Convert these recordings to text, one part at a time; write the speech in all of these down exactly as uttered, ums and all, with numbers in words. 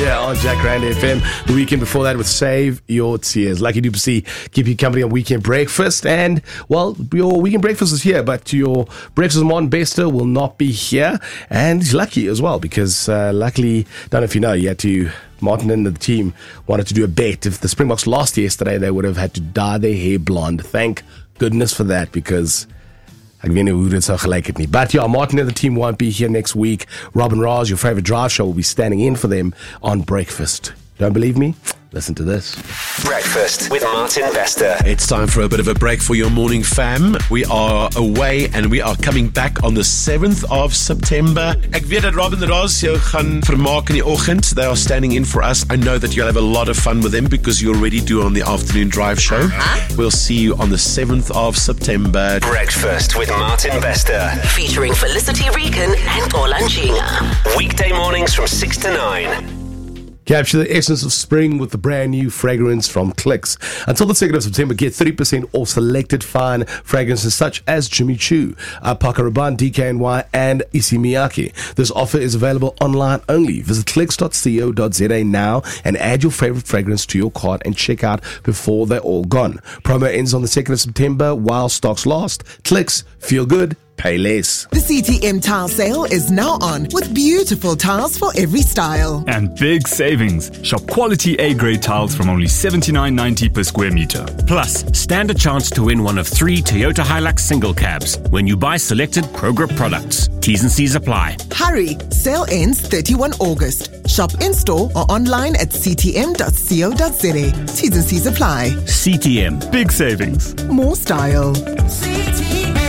here on Jacaranda F M. The weekend before that with Save Your Tears. Lucky Du Plessis keep you company on Weekend Breakfast. And, well, your Weekend Breakfast is here, but your Breakfast with Martin Bester will not be here. And he's lucky as well because, uh, luckily, don't know if you know, he had to... Martin and the team wanted to do a bet. If the Springboks lost yesterday, they would have had to dye their hair blonde. Thank goodness for that, because ek weet nie hoe dit sou gelyk het nie. But yeah, Martin and the team won't be here next week. Robin Raz, your favorite drive show, will be standing in for them on Breakfast. Don't believe me? Listen to this. Breakfast with Martin Bester. It's time for a bit of a break for your morning fam. We are away and we are coming back on the seventh of September. Ek weet dat Robin Raz jou gaan vermaak in die oggend. They are standing in for us. I know that you'll have a lot of fun with them because you already do on the afternoon drive show. Uh-huh. We'll see you on the seventh of September. Breakfast with Martin Bester. Featuring Felicity Regan and Olan Chinga. Weekday mornings from six to nine. Capture the essence of spring with the brand new fragrance from Clicks. Until the second of September, get thirty percent off selected fine fragrances such as Jimmy Choo, uh, Paco Rabanne, D K N Y, and Issey Miyake. This offer is available online only. Visit clicks dot co dot za now and add your favorite fragrance to your cart and check out before they're all gone. Promo ends on the second of September while stocks last. Clicks, feel good. Pay less. The C T M tile sale is now on with beautiful tiles for every style. And big savings. Shop quality A-grade tiles from only seventy-nine ninety per square meter. Plus, stand a chance to win one of three Toyota Hilux single cabs when you buy selected Progrip products. T's and C's apply. Hurry! Sale ends thirty-first of August. Shop in-store or online at c t m dot co dot za. T's and C's apply. C T M. Big savings. More style. C T M.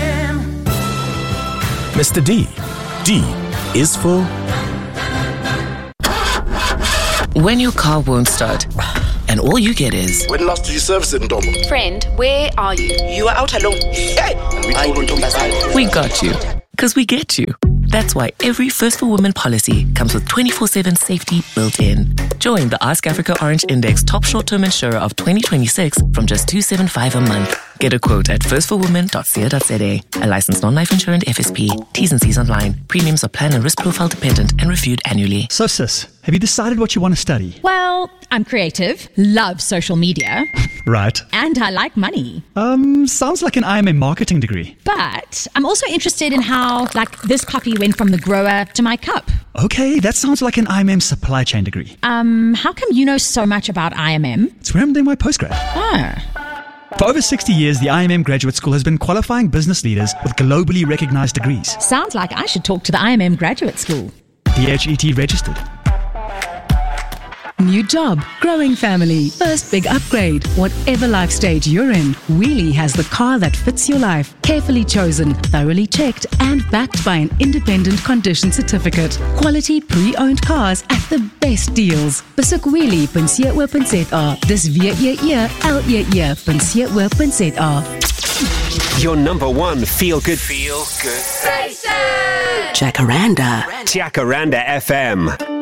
Mister D. D is for... When your car won't start and all you get is... When last did you service it, Ndombo? Friend, where are you? You are out alone. Hey! We got you. Because we get you. That's why every First for Women policy comes with twenty-four seven safety built in. Join the Ask Africa Orange Index top short-term insurer of twenty twenty-six from just two hundred seventy-five dollars a month. Get a quote at first for women dot co dot za. A licensed non-life insurance F S P. T's and C's online. Premiums are plan and risk profile dependent and reviewed annually. So sis, have you decided what you want to study? Well, I'm creative, love social media. Right. And I like money. Um, sounds like an I M M marketing degree. But I'm also interested in how, like, this coffee went from the grower to my cup. Okay, that sounds like an I M M supply chain degree. Um, how come you know so much about I M M? It's where I'm doing my postgrad. Ah. For over sixty years, the I M M Graduate School has been qualifying business leaders with globally recognized degrees. Sounds like I should talk to the I M M Graduate School. D H E T registered. New job, growing family, first big upgrade. Whatever life stage you're in, Wheelie has the car that fits your life. Carefully chosen, thoroughly checked, and backed by an independent condition certificate. Quality pre-owned cars at the best deals. Besoek wheelie dot co dot za. Dis W E E L E E dot co dot za. Your number one feel-good feel good station. Jacaranda. Jacaranda F M.